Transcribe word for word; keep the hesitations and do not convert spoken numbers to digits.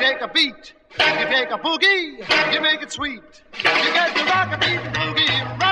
take a beat, you take a boogie, you make it sweet. You get the rock a beat boogie right.